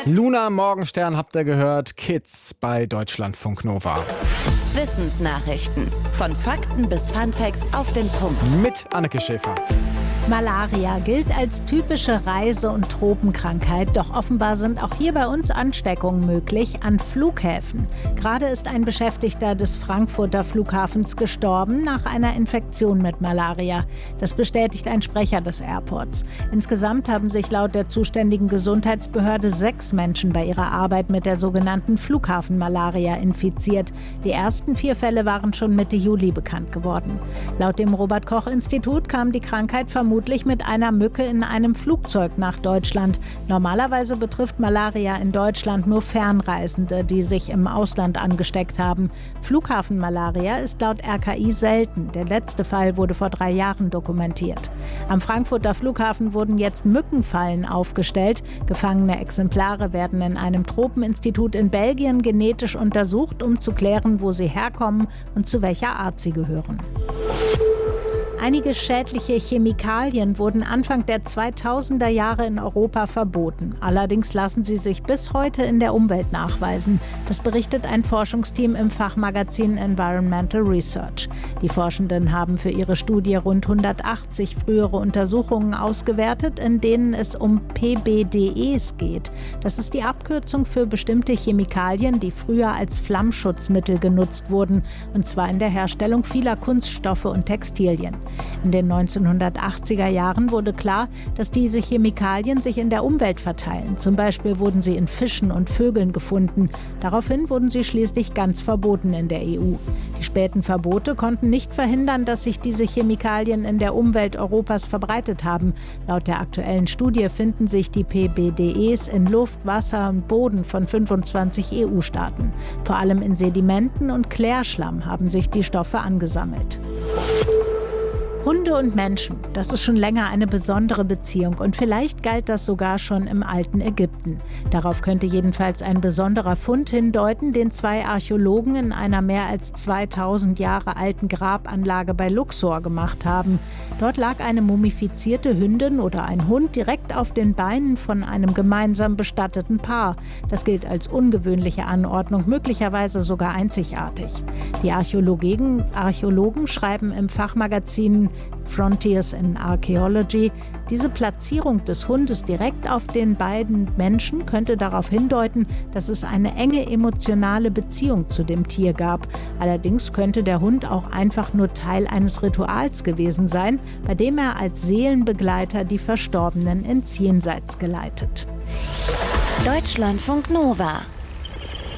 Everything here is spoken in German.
Luna Morgenstern habt ihr gehört, Kids bei Deutschlandfunk Nova. Wissensnachrichten. Von Fakten bis Funfacts auf den Punkt. Mit Anneke Schäfer. Malaria gilt als typische Reise- und Tropenkrankheit, doch offenbar sind auch hier bei uns Ansteckungen möglich an Flughäfen. Gerade ist ein Beschäftigter des Frankfurter Flughafens gestorben nach einer Infektion mit Malaria. Das bestätigt ein Sprecher des Airports. Insgesamt haben sich laut der zuständigen Gesundheitsbehörde 6 Menschen bei ihrer Arbeit mit der sogenannten Flughafenmalaria infiziert. Die ersten 4 Fälle waren schon Mitte Juli bekannt geworden. Laut dem Robert-Koch-Institut kam die Krankheit vermutlich mit einer Mücke in einem Flugzeug nach Deutschland. Normalerweise betrifft Malaria in Deutschland nur Fernreisende, die sich im Ausland angesteckt haben. Flughafenmalaria ist laut RKI selten. Der letzte Fall wurde vor 3 Jahren dokumentiert. Am Frankfurter Flughafen wurden jetzt Mückenfallen aufgestellt. Gefangene Exemplare werden in einem Tropeninstitut in Belgien genetisch untersucht, um zu klären, wo sie herkommen und zu welcher Art sie gehören. Einige schädliche Chemikalien wurden Anfang der 2000er Jahre in Europa verboten. Allerdings lassen sie sich bis heute in der Umwelt nachweisen. Das berichtet ein Forschungsteam im Fachmagazin Environmental Research. Die Forschenden haben für ihre Studie rund 180 frühere Untersuchungen ausgewertet, in denen es um PBDEs geht. Das ist die Abkürzung für bestimmte Chemikalien, die früher als Flammschutzmittel genutzt wurden, und zwar in der Herstellung vieler Kunststoffe und Textilien. In den 1980er Jahren wurde klar, dass diese Chemikalien sich in der Umwelt verteilen. Zum Beispiel wurden sie in Fischen und Vögeln gefunden. Daraufhin wurden sie schließlich ganz verboten in der EU. Die späten Verbote konnten nicht verhindern, dass sich diese Chemikalien in der Umwelt Europas verbreitet haben. Laut der aktuellen Studie finden sich die PBDEs in Luft, Wasser und Boden von 25 EU-Staaten. Vor allem in Sedimenten und Klärschlamm haben sich die Stoffe angesammelt. Hunde und Menschen, das ist schon länger eine besondere Beziehung und vielleicht galt das sogar schon im alten Ägypten. Darauf könnte jedenfalls ein besonderer Fund hindeuten, den 2 Archäologen in einer mehr als 2000 Jahre alten Grabanlage bei Luxor gemacht haben. Dort lag eine mumifizierte Hündin oder ein Hund direkt auf den Beinen von einem gemeinsam bestatteten Paar. Das gilt als ungewöhnliche Anordnung, möglicherweise sogar einzigartig. Die Archäologen schreiben im Fachmagazin Frontiers in Archaeology, diese Platzierung des Hundes direkt auf den beiden Menschen könnte darauf hindeuten, dass es eine enge emotionale Beziehung zu dem Tier gab. Allerdings könnte der Hund auch einfach nur Teil eines Rituals gewesen sein, bei dem er als Seelenbegleiter die Verstorbenen ins Jenseits geleitet. Deutschlandfunk Nova.